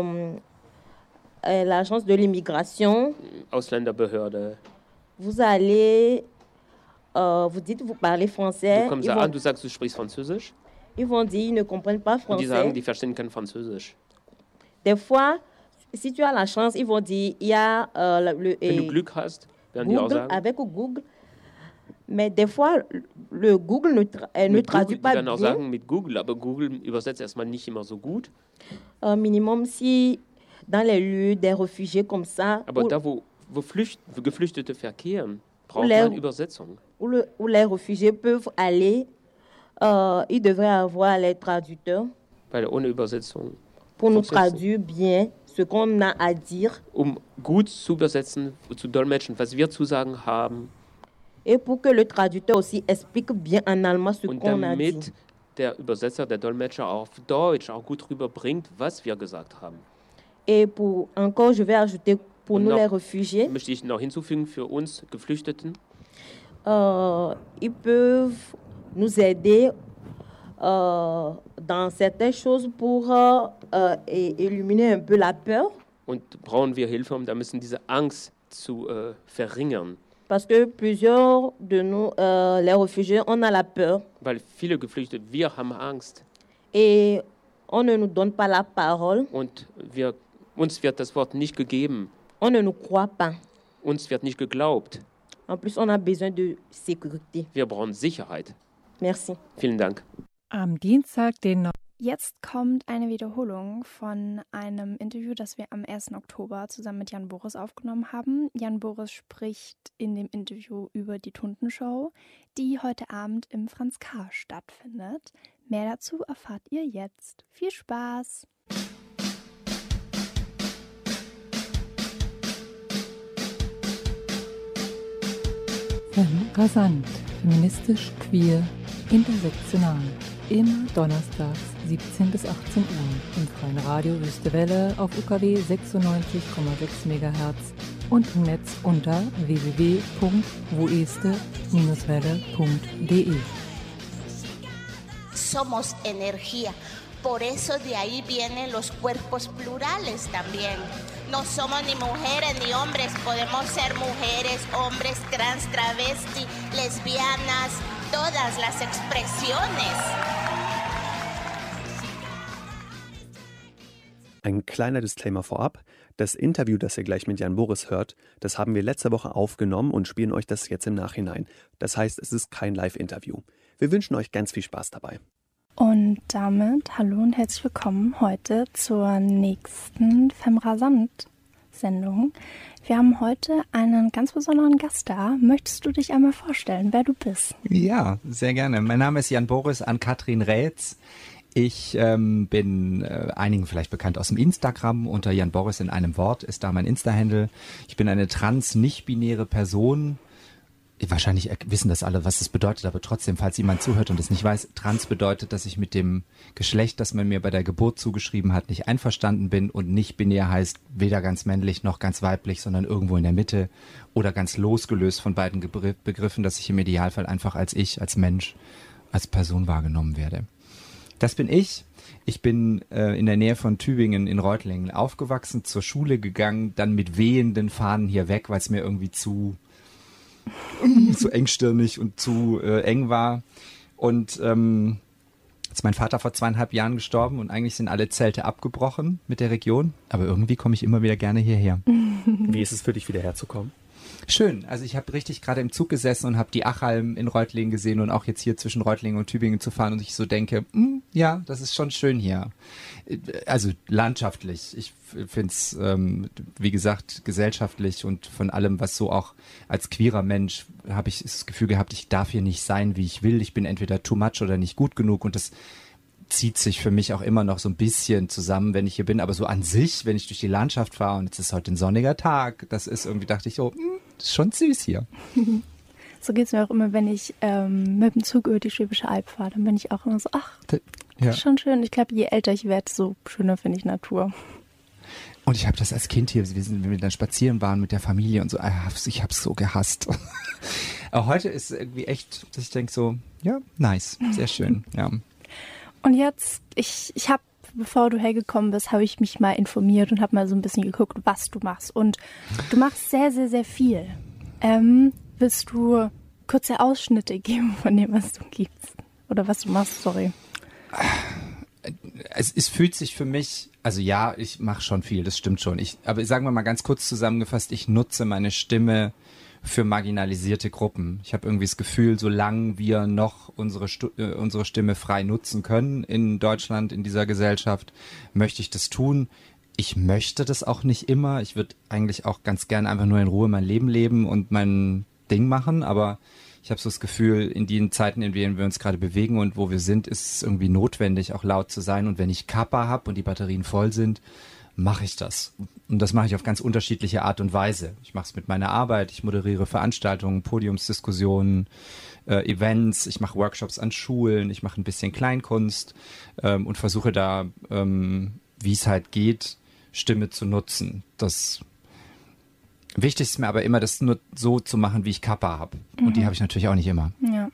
l'agence de l'immigration, Ausländerbehörde. vous allez, vous dites, vous parlez français, Du kommst da an, du sagst, du sprichst Französisch. ils vont dire, ils ne comprennent pas Und die sagen, français. die verstehen kein Französisch. Des fois, si tu as la chance, ils vont dire, il y a Wenn du Glück hast, werden die auch Google, sagen, avec Google. Mais des fois, le Google ne mit traduit Google, die pas werden auch bien. sagen mit Google, aber Google übersetzt erstmal nicht immer so gut. Minimum, si dans les lieux des réfugiés comme ça, Aber où, da, wo Geflüchtete verkehren, braucht Oder- man Übersetzung. où les réfugiés peuvent aller, ils devraient avoir les traducteurs. Weil ohne Übersetzung. pour nous traduire bien ce qu'on a à dire. Gut zu übersetzen, zu dolmetschen, was wir zu sagen haben. Et pour que le traducteur aussi explique bien en allemand ce qu'on a dit. Damit der Übersetzer, der Dolmetscher auf Deutsch auch gut rüberbringt, was wir gesagt haben. Et pour encore, je vais ajouter pour nous les réfugiés. Möchte ich noch hinzufügen für uns Geflüchteten. Ils peuvent nous aider dans certaines choses pour éliminer un peu la peur. Und brauchen wir Hilfe, um da müssen diese Angst zu verringern. Parce que plusieurs de nous, les réfugiés, on a la peur. Weil viele Geflüchtete, wir haben Angst. Et on ne nous donne pas la parole. Und uns wird das Wort nicht gegeben. On ne nous croit pas. Uns wird nicht geglaubt. En plus, on a besoin de sécurité. Wir brauchen Sicherheit. Merci. Vielen Dank. Am Dienstag, den Jetzt kommt eine Wiederholung von einem Interview, das wir am 1. Oktober zusammen mit Jan Boris aufgenommen haben. Jan Boris spricht in dem Interview über die Tundenshow, die heute Abend im Franz K. stattfindet. Mehr dazu erfahrt ihr jetzt. Viel Spaß! Rasant, feministisch, queer, intersektional. Immer donnerstags 17 bis 18 Uhr im Freien Radio Wüstewelle auf UKW 96,6 MHz und im Netz unter www.woeste-welle.de. Somos energía. Por eso de ahí vienen los cuerpos plurales también. No somos ni mujeres ni hombres, podemos ser mujeres, hombres, trans, travesti, lesbianas, todas las expresiones. Ein kleiner Disclaimer vorab. Das Interview, das ihr gleich mit Jan Boris hört, das haben wir letzte Woche aufgenommen und spielen euch das jetzt im Nachhinein. Das heißt, es ist kein Live-Interview. Wir wünschen euch ganz viel Spaß dabei. Und damit hallo und herzlich willkommen heute zur nächsten Femrasant-Sendung. Wir haben heute einen ganz besonderen Gast da. Möchtest du dich einmal vorstellen, wer du bist? Ja, sehr gerne. Mein Name ist Jan Boris, Ann-Kathrin Rätz. Ich bin einigen vielleicht bekannt aus dem Instagram. Unter Jan Boris in einem Wort ist da mein Insta-Handle. Ich bin eine trans-nicht-binäre Person. Wahrscheinlich wissen das alle, was das bedeutet, aber trotzdem, falls jemand zuhört und es nicht weiß, trans bedeutet, dass ich mit dem Geschlecht, das man mir bei der Geburt zugeschrieben hat, nicht einverstanden bin, und nicht binär heißt weder ganz männlich noch ganz weiblich, sondern irgendwo in der Mitte oder ganz losgelöst von beiden Begriffen, dass ich im Idealfall einfach als ich, als Mensch, als Person wahrgenommen werde. Das bin ich. Ich bin in der Nähe von Tübingen in Reutlingen aufgewachsen, zur Schule gegangen, dann mit wehenden Fahnen hier weg, weil es mir irgendwie zu engstirnig und zu eng war. Und ist mein Vater vor 2,5 Jahren gestorben und eigentlich sind alle Zelte abgebrochen mit der Region. Aber irgendwie komme ich immer wieder gerne hierher. Wie ist es für dich, wieder herzukommen? Schön. Also ich habe richtig gerade im Zug gesessen und habe die Achalm in Reutlingen gesehen und auch jetzt hier zwischen Reutlingen und Tübingen zu fahren und ich so denke, ja, das ist schon schön hier. Also landschaftlich. Ich finde es, wie gesagt, gesellschaftlich und von allem, was so auch als queerer Mensch, habe ich das Gefühl gehabt, ich darf hier nicht sein, wie ich will. Ich bin entweder too much oder nicht gut genug, und das zieht sich für mich auch immer noch so ein bisschen zusammen, wenn ich hier bin. Aber so an sich, wenn ich durch die Landschaft fahre und jetzt ist heute ein sonniger Tag, das ist irgendwie, dachte ich so, das ist schon süß hier. So geht es mir auch immer, wenn ich mit dem Zug über die Schwäbische Alb fahre. Dann bin ich auch immer so, das ist schon schön. Ich glaube, je älter ich werde, so schöner finde ich Natur. Und ich habe das als Kind hier, wenn wir dann spazieren waren mit der Familie und so, ich habe es so gehasst. Aber heute ist irgendwie echt, dass ich denke so, ja, nice, sehr schön, ja. Und jetzt, ich habe, bevor du hergekommen bist, habe ich mich mal informiert und habe mal so ein bisschen geguckt, was du machst. Und du machst sehr, sehr, sehr viel. Willst du kurze Ausschnitte geben von dem, was du gibst? Oder was du machst, sorry. Es fühlt sich für mich, also ja, ich mache schon viel, das stimmt schon. Aber sagen wir mal ganz kurz zusammengefasst, ich nutze meine Stimme für marginalisierte Gruppen. Ich habe irgendwie das Gefühl, solange wir noch unsere Stimme frei nutzen können in Deutschland, in dieser Gesellschaft, möchte ich das tun. Ich möchte das auch nicht immer. Ich würde eigentlich auch ganz gerne einfach nur in Ruhe mein Leben leben und mein Ding machen, aber Ich habe so das Gefühl, in den Zeiten, in denen wir uns gerade bewegen und wo wir sind, ist es irgendwie notwendig, auch laut zu sein. Und wenn ich Kappa habe und die Batterien voll sind, mache ich das. Und das mache ich auf ganz unterschiedliche Art und Weise. Ich mache es mit meiner Arbeit, ich moderiere Veranstaltungen, Podiumsdiskussionen, Events, ich mache Workshops an Schulen, ich mache ein bisschen Kleinkunst und versuche da, wie es halt geht, Stimme zu nutzen. Das Wichtig ist mir aber immer, das nur so zu machen, wie ich Kappa habe. Und die habe ich natürlich auch nicht immer. Ja.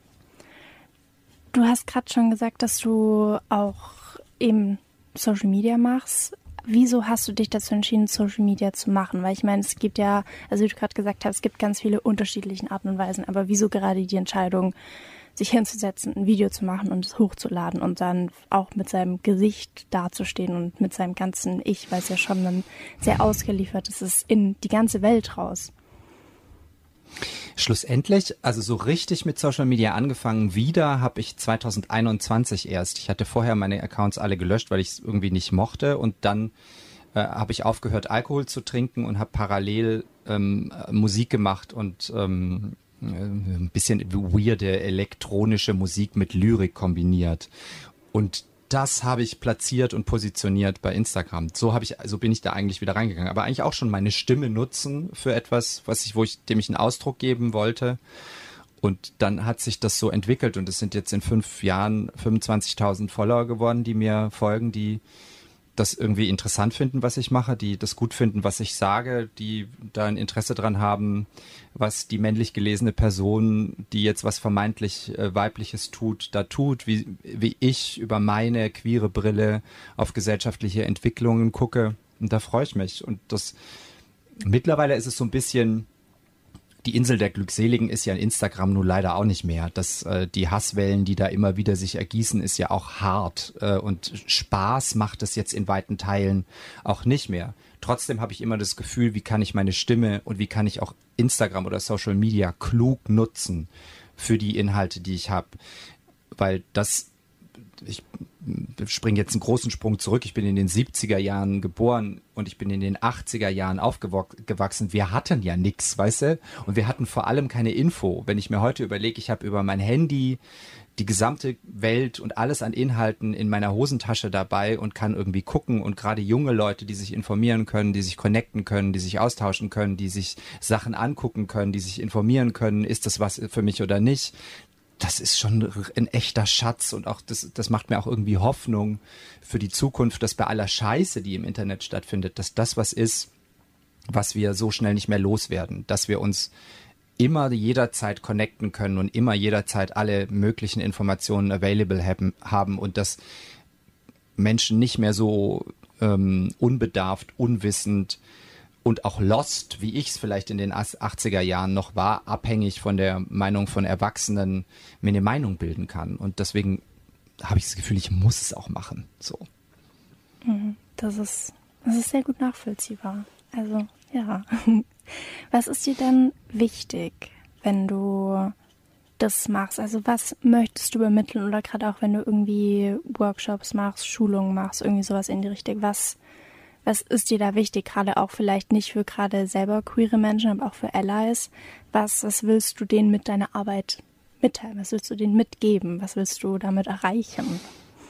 Du hast gerade schon gesagt, dass du auch eben Social Media machst. Wieso hast du dich dazu entschieden, Social Media zu machen? Weil ich meine, es gibt ja, also wie du gerade gesagt hast, es gibt ganz viele unterschiedliche Arten und Weisen. Aber wieso gerade die Entscheidung, sich hinzusetzen, ein Video zu machen und es hochzuladen und dann auch mit seinem Gesicht dazustehen und mit seinem ganzen Ich, weil es ja schon dann sehr ausgeliefert ist, ist in die ganze Welt raus. Schlussendlich, also so richtig mit Social Media angefangen wieder habe ich 2021 erst. Ich hatte vorher meine Accounts alle gelöscht, weil ich es irgendwie nicht mochte, und dann habe ich aufgehört, Alkohol zu trinken und habe parallel Musik gemacht und ein bisschen weirde elektronische Musik mit Lyrik kombiniert. Und das habe ich platziert und positioniert bei Instagram. So bin ich da eigentlich wieder reingegangen. Aber eigentlich auch schon meine Stimme nutzen für etwas, dem ich einen Ausdruck geben wollte. Und dann hat sich das so entwickelt, und es sind jetzt in 5 Jahren 25.000 Follower geworden, die mir folgen, die das irgendwie interessant finden, was ich mache, die das gut finden, was ich sage, die da ein Interesse dran haben, was die männlich gelesene Person, die jetzt was vermeintlich Weibliches tut, da tut, wie ich über meine queere Brille auf gesellschaftliche Entwicklungen gucke. Und da freue ich mich. Und mittlerweile ist es so ein bisschen, die Insel der Glückseligen ist ja in Instagram nun leider auch nicht mehr. Die Hasswellen, die da immer wieder sich ergießen, ist ja auch hart. Und Spaß macht es jetzt in weiten Teilen auch nicht mehr. Trotzdem habe ich immer das Gefühl, wie kann ich meine Stimme und wie kann ich auch Instagram oder Social Media klug nutzen für die Inhalte, die ich habe. Weil ich springe jetzt einen großen Sprung zurück. Ich bin in den 70er Jahren geboren und ich bin in den 80er Jahren aufgewachsen. Wir hatten ja nichts, weißt du? Und wir hatten vor allem keine Info. Wenn ich mir heute überlege, ich habe über mein Handy die gesamte Welt und alles an Inhalten in meiner Hosentasche dabei und kann irgendwie gucken, und gerade junge Leute, die sich informieren können, die sich connecten können, die sich austauschen können, die sich Sachen angucken können, die sich informieren können, ist das was für mich oder nicht? Das ist schon ein echter Schatz, und auch das macht mir auch irgendwie Hoffnung für die Zukunft, dass bei aller Scheiße, die im Internet stattfindet, dass das was ist, was wir so schnell nicht mehr loswerden, dass wir uns immer jederzeit connecten können und immer jederzeit alle möglichen Informationen available haben und dass Menschen nicht mehr so unbedarft, unwissend und auch lost, wie ich es vielleicht in den 80er Jahren noch war, abhängig von der Meinung von Erwachsenen, mir eine Meinung bilden kann. Und deswegen habe ich das Gefühl, ich muss es auch machen. So. Das ist sehr gut nachvollziehbar. Also, ja. Was ist dir denn wichtig, wenn du das machst? Also, was möchtest du übermitteln? Oder gerade auch, wenn du irgendwie Workshops machst, Schulungen machst, irgendwie sowas in die Richtung. Was ist dir da wichtig, gerade auch vielleicht nicht für gerade selber queere Menschen, aber auch für Allies? Was willst du denen mit deiner Arbeit mitteilen? Was willst du denen mitgeben? Was willst du damit erreichen?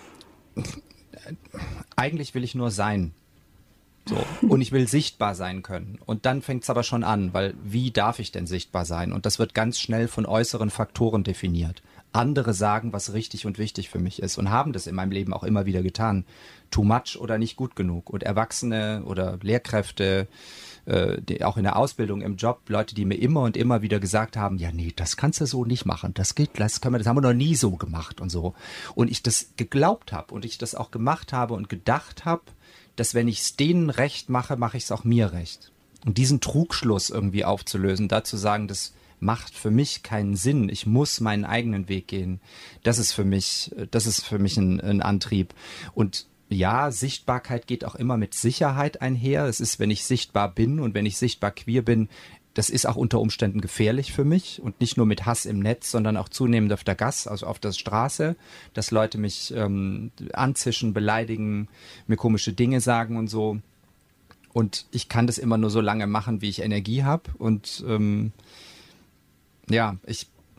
Eigentlich will ich nur sein. So. Und ich will sichtbar sein können. Und dann fängt es aber schon an, weil wie darf ich denn sichtbar sein? Und das wird ganz schnell von äußeren Faktoren definiert. Andere sagen, was richtig und wichtig für mich ist, und haben das in meinem Leben auch immer wieder getan. Too much oder nicht gut genug. Und Erwachsene oder Lehrkräfte, die auch in der Ausbildung, im Job, Leute, die mir immer und immer wieder gesagt haben, ja nee, das kannst du so nicht machen, das haben wir noch nie so gemacht und so. Und ich das geglaubt habe und ich das auch gemacht habe und gedacht habe, dass wenn ich es denen recht mache, mache ich es auch mir recht. Und diesen Trugschluss irgendwie aufzulösen, da zu sagen, das macht für mich keinen Sinn, ich muss meinen eigenen Weg gehen, das ist für mich ein Antrieb. Und ja, Sichtbarkeit geht auch immer mit Sicherheit einher. Es ist, wenn ich sichtbar bin und wenn ich sichtbar queer bin, das ist auch unter Umständen gefährlich für mich, und nicht nur mit Hass im Netz, sondern auch zunehmend auf der Gasse, also auf der Straße, dass Leute mich anzischen, beleidigen, mir komische Dinge sagen und so. Und ich kann das immer nur so lange machen, wie ich Energie habe. Und ich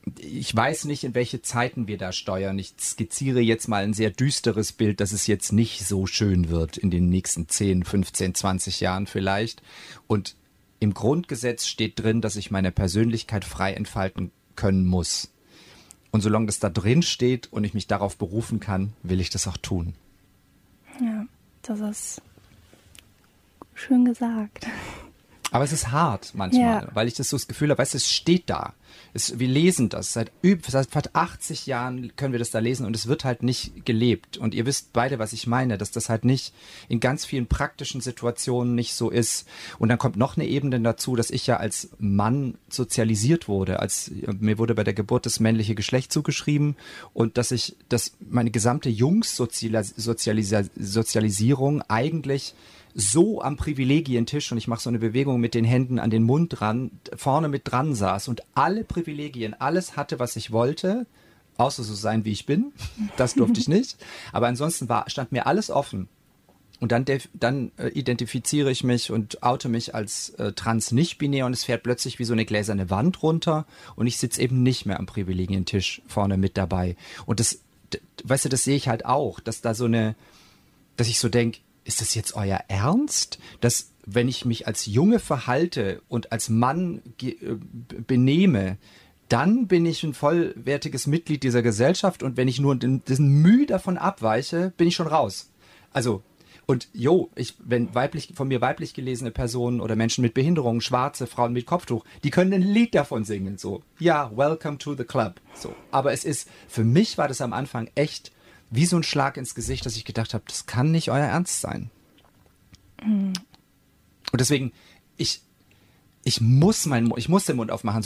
ich weiß nicht, in welche Zeiten wir da steuern. Ich skizziere jetzt mal ein sehr düsteres Bild, dass es jetzt nicht so schön wird in den nächsten 10, 15, 20 Jahren vielleicht. Und im Grundgesetz steht drin, dass ich meine Persönlichkeit frei entfalten können muss. Und solange das da drin steht und ich mich darauf berufen kann, will ich das auch tun. Ja, das ist schön gesagt. Aber es ist hart manchmal, weil ich das Gefühl habe, weißt du, es steht da. Wir lesen das. Seit fast 80 Jahren können wir das da lesen und es wird halt nicht gelebt. Und ihr wisst beide, was ich meine, dass das halt nicht in ganz vielen praktischen Situationen nicht so ist. Und dann kommt noch eine Ebene dazu, dass ich ja als Mann sozialisiert wurde. Mir wurde bei der Geburt das männliche Geschlecht zugeschrieben und dass meine gesamte Jungs-Sozialisierung eigentlich so am Privilegientisch, und ich mache so eine Bewegung mit den Händen an den Mund dran, vorne mit dran saß und alle Privilegien, alles hatte, was ich wollte, außer so sein, wie ich bin. Das durfte ich nicht. Aber ansonsten stand mir alles offen. Und dann identifiziere ich mich und oute mich als trans nicht-binär und es fährt plötzlich wie so eine gläserne Wand runter und ich sitze eben nicht mehr am Privilegientisch vorne mit dabei. Und das, weißt du, das sehe ich halt auch, dass ich so denke, ist das jetzt euer Ernst, dass wenn ich mich als Junge verhalte und als Mann benehme, dann bin ich ein vollwertiges Mitglied dieser Gesellschaft und wenn ich nur diesen Mühe davon abweiche, bin ich schon raus. Also, und wenn von mir weiblich gelesene Personen oder Menschen mit Behinderungen, schwarze Frauen mit Kopftuch, die können ein Lied davon singen, so. Ja, welcome to the club, so. Aber für mich war das am Anfang echt wie so ein Schlag ins Gesicht, dass ich gedacht habe, das kann nicht euer Ernst sein. Mhm. Und deswegen, ich muss den Mund aufmachen.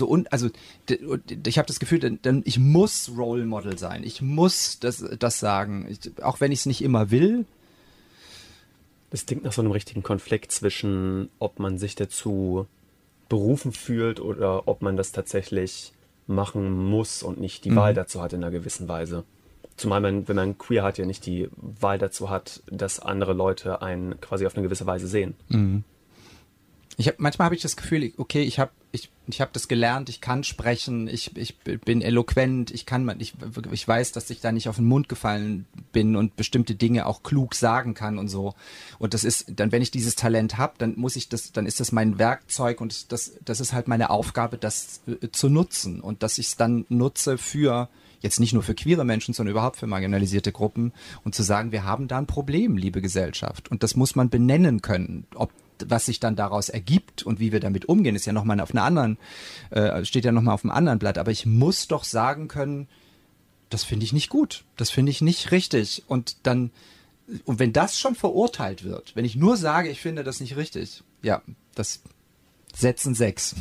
Ich habe das Gefühl, ich muss Role Model sein. Ich muss das sagen. Auch wenn ich es nicht immer will. Das klingt nach so einem richtigen Konflikt zwischen, ob man sich dazu berufen fühlt oder ob man das tatsächlich machen muss und nicht die Wahl dazu hat in einer gewissen Weise. Zumal wenn man queer hat, ja nicht die Wahl dazu hat, dass andere Leute einen quasi auf eine gewisse Weise sehen. Mhm. Manchmal habe ich das Gefühl, okay, ich hab das gelernt, ich kann sprechen, ich bin eloquent, ich weiß, dass ich da nicht auf den Mund gefallen bin und bestimmte Dinge auch klug sagen kann und so. Und das ist, dann, wenn ich dieses Talent habe, dann ist das mein Werkzeug und das ist halt meine Aufgabe, das zu nutzen und dass ich es dann nutze jetzt nicht nur für queere Menschen, sondern überhaupt für marginalisierte Gruppen und zu sagen, wir haben da ein Problem, liebe Gesellschaft. Und das muss man benennen können. Was sich dann daraus ergibt und wie wir damit umgehen, ist ja nochmal steht ja nochmal auf einem anderen Blatt. Aber ich muss doch sagen können, das finde ich nicht gut. Das finde ich nicht richtig. Und wenn das schon verurteilt wird, wenn ich nur sage, ich finde das nicht richtig, ja, das setzen 6.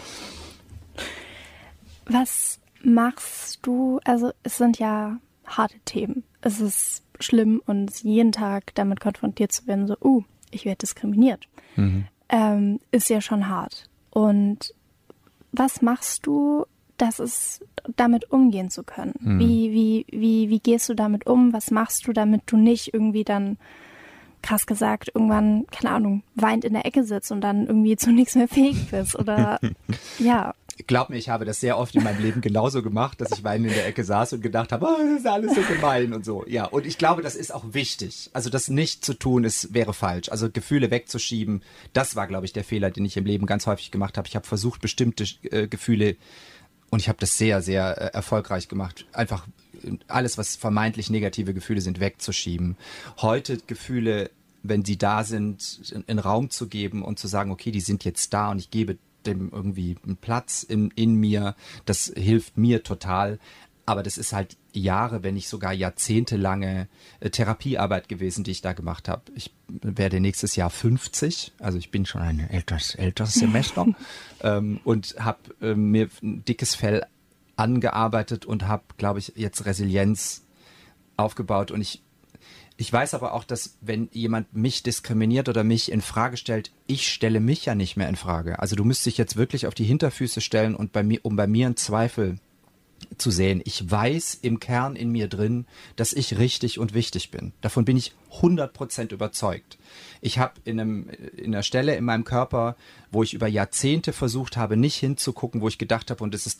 Was machst du, also es sind ja harte Themen. Es ist schlimm, uns jeden Tag damit konfrontiert zu werden, so, ich werde diskriminiert. Mhm. Ist ja schon hart. Und was machst du, damit umgehen zu können? Mhm. Wie gehst du damit um? Was machst du, damit du nicht irgendwie dann, krass gesagt, irgendwann, keine Ahnung, weint in der Ecke sitzt und dann irgendwie zu nichts mehr fähig bist? Oder, ja. Glaub mir, ich habe das sehr oft in meinem Leben genauso gemacht, dass ich weinend in der Ecke saß und gedacht habe, das ist alles so gemein und so. Ja, und ich glaube, das ist auch wichtig. Also das nicht zu tun, wäre falsch. Also Gefühle wegzuschieben, das war, glaube ich, der Fehler, den ich im Leben ganz häufig gemacht habe. Ich habe versucht, bestimmte Gefühle, und ich habe das sehr, sehr erfolgreich gemacht, einfach alles, was vermeintlich negative Gefühle sind, wegzuschieben. Heute Gefühle, wenn sie da sind, in Raum zu geben und zu sagen, okay, die sind jetzt da und ich gebe dem irgendwie einen Platz in mir, das hilft mir total. Aber das ist halt Jahre, wenn nicht sogar jahrzehntelange Therapiearbeit gewesen, die ich da gemacht habe. Ich werde nächstes Jahr 50, also ich bin schon ein älteres Semester und habe mir ein dickes Fell angearbeitet und habe, glaube ich, jetzt Resilienz aufgebaut. Und ich weiß aber auch, dass wenn jemand mich diskriminiert oder mich in Frage stellt, ich stelle mich ja nicht mehr in Frage. Also du müsstest dich jetzt wirklich auf die Hinterfüße stellen und um bei mir einen Zweifel zu sehen. Ich weiß im Kern in mir drin, dass ich richtig und wichtig bin. Davon bin ich 100% überzeugt. Ich habe in einer Stelle in meinem Körper, wo ich über Jahrzehnte versucht habe, nicht hinzugucken, wo ich gedacht habe, und das ist der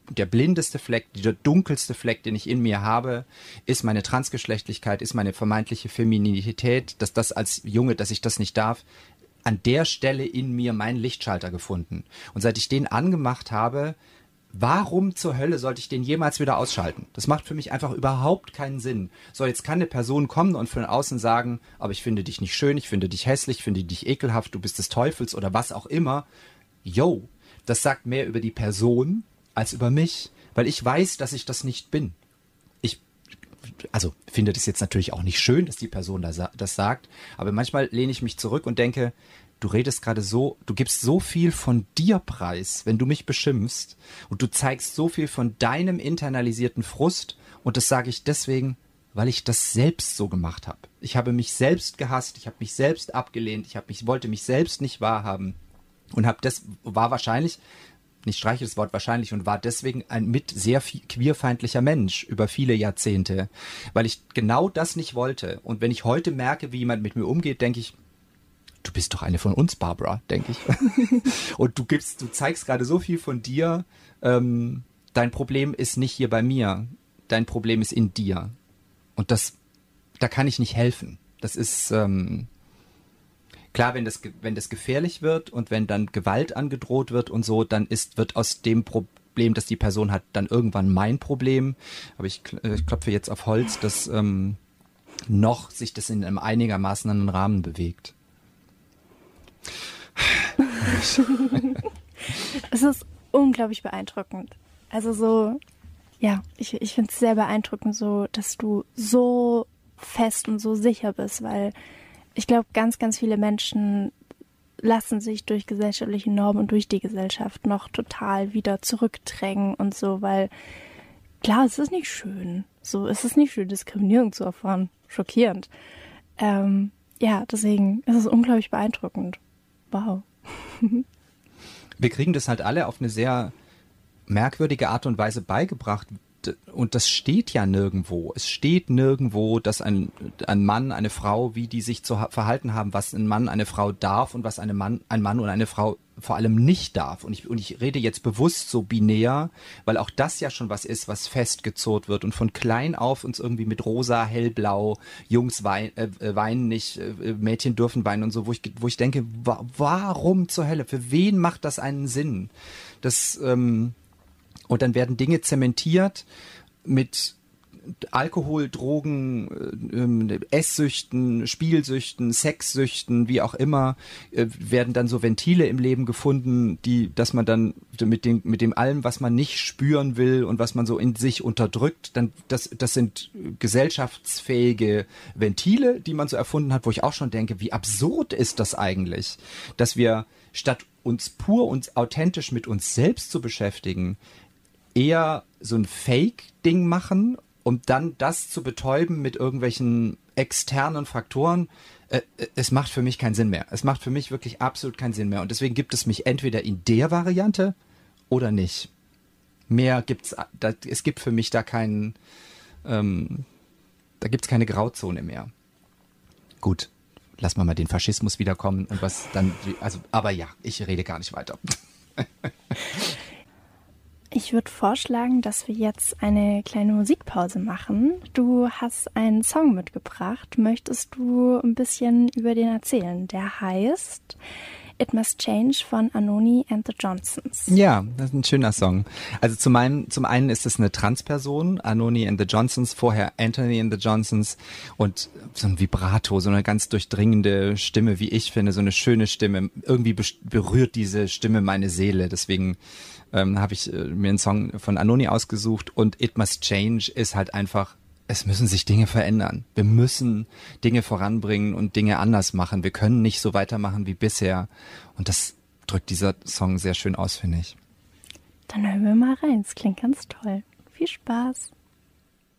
der blindeste Fleck, der dunkelste Fleck, den ich in mir habe, ist meine Transgeschlechtlichkeit, ist meine vermeintliche Femininität, dass das als Junge, dass ich das nicht darf, an der Stelle in mir meinen Lichtschalter gefunden. Und seit ich den angemacht habe, warum zur Hölle sollte ich den jemals wieder ausschalten? Das macht für mich einfach überhaupt keinen Sinn. So, jetzt kann eine Person kommen und von außen sagen, aber ich finde dich nicht schön, ich finde dich hässlich, ich finde dich ekelhaft, du bist des Teufels oder was auch immer. Yo, das sagt mehr über die Person als über mich, weil ich weiß, dass ich das nicht bin. Ich finde das jetzt natürlich auch nicht schön, dass die Person das sagt, aber manchmal lehne ich mich zurück und denke, du redest gerade so, du gibst so viel von dir preis, wenn du mich beschimpfst und du zeigst so viel von deinem internalisierten Frust und das sage ich deswegen, weil ich das selbst so gemacht habe. Ich habe mich selbst gehasst, ich habe mich selbst abgelehnt, wollte mich selbst nicht wahrhaben und war wahrscheinlich, ich streiche das Wort wahrscheinlich, und war deswegen ein sehr queerfeindlicher Mensch über viele Jahrzehnte, weil ich genau das nicht wollte. Und wenn ich heute merke, wie jemand mit mir umgeht, denke ich, du bist doch eine von uns, Barbara, denke ich. Und du zeigst gerade so viel von dir. Dein Problem ist nicht hier bei mir. Dein Problem ist in dir. Und da kann ich nicht helfen. Das ist klar, wenn das gefährlich wird und wenn dann Gewalt angedroht wird und so, dann wird aus dem Problem, das die Person hat, dann irgendwann mein Problem. Aber ich klopfe jetzt auf Holz, dass noch sich das in einem einigermaßen einen Rahmen bewegt. Es ist unglaublich beeindruckend. Also so, ja, ich finde es sehr beeindruckend, so, dass du so fest und so sicher bist, weil ich glaube, ganz, ganz viele Menschen lassen sich durch gesellschaftliche Normen und durch die Gesellschaft noch total wieder zurückdrängen und so, weil klar, es ist nicht schön. So, es ist nicht schön, Diskriminierung zu erfahren. Schockierend. Ja, deswegen ist es unglaublich beeindruckend. Wow. Wir kriegen das halt alle auf eine sehr merkwürdige Art und Weise beigebracht. Und das steht ja nirgendwo. Es steht nirgendwo, dass ein Mann, eine Frau, wie die sich zu verhalten haben, was ein Mann, eine Frau darf und was ein Mann und eine Frau vor allem nicht darf. Und ich rede jetzt bewusst so binär, weil auch das ja schon was ist, was festgezurrt wird und von klein auf uns irgendwie mit rosa, hellblau, Jungs weinen nicht, Mädchen dürfen weinen und so, wo ich denke, warum zur Hölle? Für wen macht das einen Sinn? Und dann werden Dinge zementiert mit Alkohol, Drogen, Esssüchten, Spielsüchten, Sexsüchten, wie auch immer, werden dann so Ventile im Leben gefunden, dass man dann mit dem allem, was man nicht spüren will und was man so in sich unterdrückt, dann das sind gesellschaftsfähige Ventile, die man so erfunden hat, wo ich auch schon denke, wie absurd ist das eigentlich, dass wir statt uns authentisch mit uns selbst zu beschäftigen, eher so ein Fake-Ding machen, um dann das zu betäuben mit irgendwelchen externen Faktoren. Es macht für mich keinen Sinn mehr. Es macht für mich wirklich absolut keinen Sinn mehr. Und deswegen gibt es mich entweder in der Variante oder nicht. Mehr gibt's. Es gibt für mich da keinen. Da gibt's keine Grauzone mehr. Gut, lassen wir mal den Faschismus wiederkommen und was dann. Aber ja, ich rede gar nicht weiter. Ich würde vorschlagen, dass wir jetzt eine kleine Musikpause machen. Du hast einen Song mitgebracht. Möchtest du ein bisschen über den erzählen? Der heißt It Must Change von Anoni and the Johnsons. Ja, das ist ein schöner Song. Also zum einen ist es eine Transperson, Anoni and the Johnsons, vorher Anthony and the Johnsons, und so ein Vibrato, so eine ganz durchdringende Stimme, wie ich finde, so eine schöne Stimme. Irgendwie berührt diese Stimme meine Seele, deswegen habe ich mir einen Song von Anoni ausgesucht, und It Must Change ist halt einfach, es müssen sich Dinge verändern. Wir müssen Dinge voranbringen und Dinge anders machen. Wir können nicht so weitermachen wie bisher. Und das drückt dieser Song sehr schön aus, finde ich. Dann hören wir mal rein. Es klingt ganz toll. Viel Spaß.